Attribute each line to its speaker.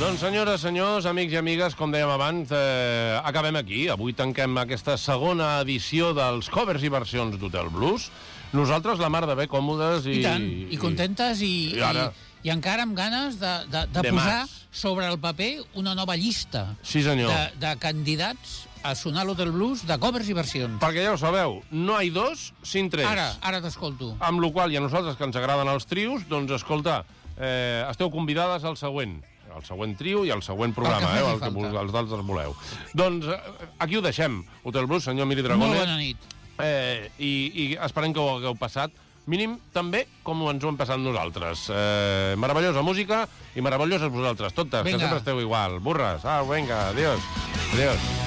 Speaker 1: Doncs senyores, senyors, amics i amigues, com dèiem abans, acabem aquí. Avui tanquem aquesta segona edició dels covers i versions d'Hotel Blues. Nosaltres, la mar de bé còmodes
Speaker 2: i tant, i contentes i encara amb ganes de posar sobre el paper una nova llista de candidats a sonar l'Hotel Blues de covers i versions.
Speaker 1: Perquè ja ho sabeu, no hi ha dos sin tres.
Speaker 2: Ara t'escolto.
Speaker 1: Amb la qual cosa, i a nosaltres que ens agraden els trios, doncs escolta, esteu convidades al següent trio i al següent programa, el que els d'altres voleu. Doncs aquí ho deixem. Hotel Blues, senyor Miri Dragones.
Speaker 2: Molt bona nit.
Speaker 1: I esperem que ho hagueu passat mínim també com ens ho hem passat nosaltres. Meravellosa música i meravelloses vosaltres, totes, que sempre esteu igual. Burres, vinga, adiós.